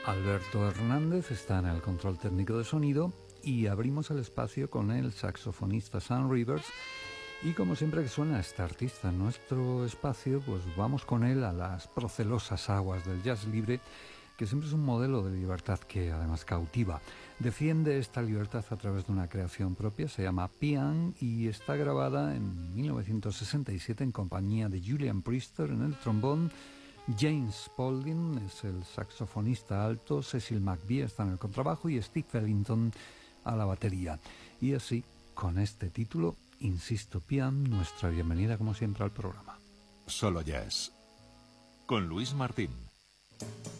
Alberto Hernández está en el control técnico de sonido y abrimos el espacio con el saxofonista Sam Rivers. Y como siempre que suena este artista en nuestro espacio, pues vamos con él a las procelosas aguas del jazz libre, que siempre es un modelo de libertad que además cautiva. Defiende esta libertad a través de una creación propia, se llama Pian y está grabada en 1967 en compañía de Julian Priester en el trombón, James Spaulding es el saxofonista alto, Cecil McVie está en el contrabajo y Steve Ellington a la batería. Y así, con este título, insisto, Pian, nuestra bienvenida como siempre al programa. Solo Jazz, con Luis Martín.